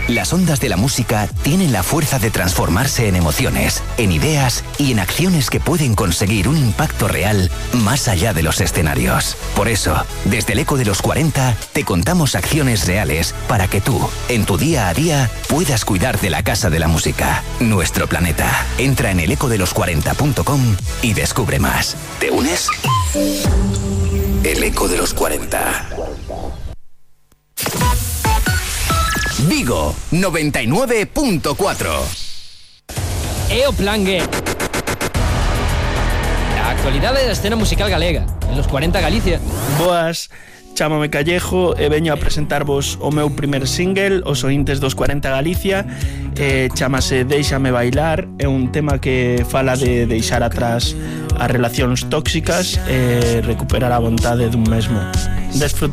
Las ondas de la música tienen la fuerza de transformarse en emociones, en ideas y en acciones que pueden conseguir un impacto real más allá de los escenarios. Por eso, desde el Eco de los 40, te contamos acciones reales para que tú, en tu día a día, puedas cuidar de la Casa de la Música, nuestro planeta. Entra en elecodelos40.com y descubre más. ¿Te unes? El Eco de los 40. Vigo 99.4. EO Plan G. A actualidade da escena musical galega en los 40 Galicia. Boas, chámame Callejo e veño a presentarvos o meu primer single, Os ointes dos 40 Galicia. Chámase Déixame bailar. É un tema que fala de deixar atrás as relacións tóxicas e recuperar a vontade dun mesmo. Desfrutar